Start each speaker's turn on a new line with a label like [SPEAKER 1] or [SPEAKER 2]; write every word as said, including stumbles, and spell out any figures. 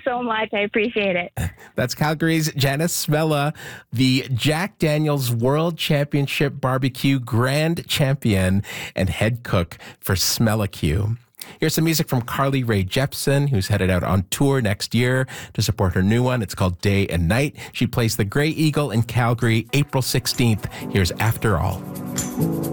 [SPEAKER 1] so much. I appreciate it.
[SPEAKER 2] That's Calgary's Janice Smella, the Jack Daniel's World Championship Barbecue Grand Champion and head cook for Smellacue. Here's some music from Carly Rae Jepsen, who's headed out on tour next year to support her new one. It's called Day and Night. She plays the Grey Eagle in Calgary April sixteenth. Here's After All.